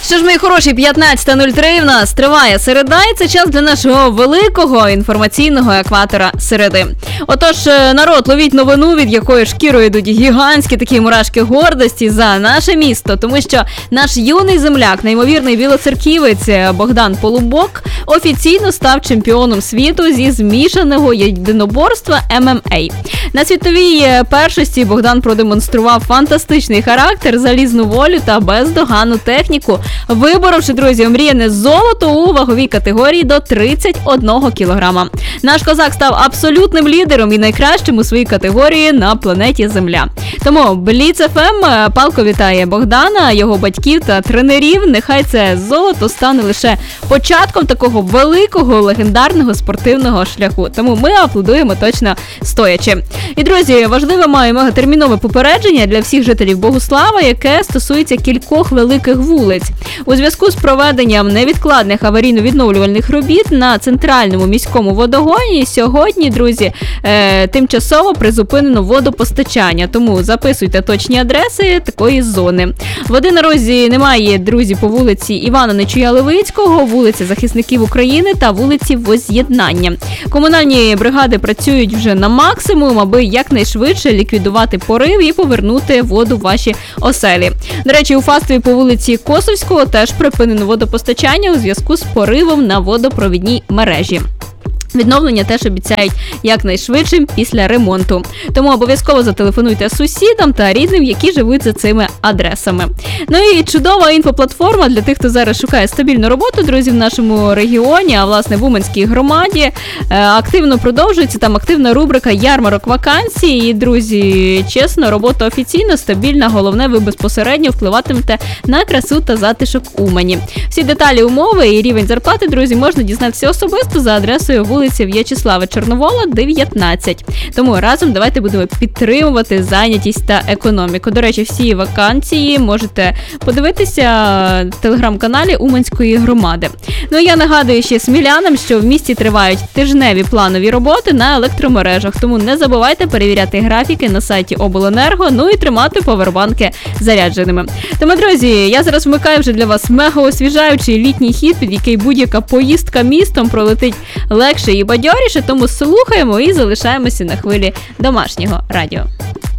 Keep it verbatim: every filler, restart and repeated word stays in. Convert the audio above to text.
Що ж, мої хороші, п'ятнадцята нуль три в нас триває середа, і це час для нашого великого інформаційного екватора середи. Отож, народ, ловіть новину, від якої шкірою йдуть гігантські такі мурашки гордості за наше місто, тому що наш юний земляк, неймовірний білоцерківець Богдан Полубок, офіційно став чемпіоном світу зі змішаного єдиноборства ем ем а. На світовій першості Богдан продемонстрував фантастичний характер, залізну волю та бездоганну техніку, виборовши, друзі, омріяне золото у ваговій категорії до тридцять одного кілограма. Наш козак став абсолютним лідером і найкращим у своїй категорії на планеті Земля. Тому Бліц еф ем палко вітає Богдана, його батьків та тренерів. Нехай це золото стане лише початком такого великого легендарного спортивного шляху. Тому ми аплодуємо точно стоячи. І, друзі, важливе маємо термінове попередження для всіх жителів Богуслава, яке стосується кількох великих вулиць. У зв'язку з проведенням невідкладних аварійно-відновлювальних робіт на центральному міському водогоні сьогодні, друзі, е, тимчасово призупинено водопостачання. Тому записуйте точні адреси такої зони. Води на розі немає, друзі, по вулиці Івана Нечуя-Левицького, вулиці Захисників України та вулиці Возз'єднання. Комунальні бригади працюють вже на максимум, аби якнайшвидше ліквідувати порив і повернути воду в ваші оселі. До речі, у Фастові по вулиці Косовського теж припинено водопостачання у зв'язку з поривом на водопровідній мережі. Відновлення теж обіцяють якнайшвидшим після ремонту. Тому обов'язково зателефонуйте сусідам та рідним, які живуть за цими адресами. Ну і чудова інфоплатформа для тих, хто зараз шукає стабільну роботу, друзі, в нашому регіоні, а власне в Уманській громаді. Активно продовжується там активна рубрика «Ярмарок вакансій». І, друзі, чесно, робота офіційна, стабільна, головне, ви безпосередньо впливатимете на красу та затишок Умані. Всі деталі, умови і рівень зарплати, друзі, можна дізнатися особисто за адресою вулиці вулиці В'ячеслава Чорновола, дев'ятнадцять. Тому разом давайте будемо підтримувати зайнятість та економіку. До речі, всі вакансії можете подивитися в телеграм-каналі Уманської громади. Ну і я нагадую ще смілянам, що в місті тривають тижневі планові роботи на електромережах, тому не забувайте перевіряти графіки на сайті Обленерго, ну і тримати повербанки зарядженими. Тому, друзі, я зараз вмикаю вже для вас мега-освіжаючий літній хіт, під який будь-яка поїздка містом пролетить легше і бадьоріше, тому слухаємо і залишаємося на хвилі домашнього радіо.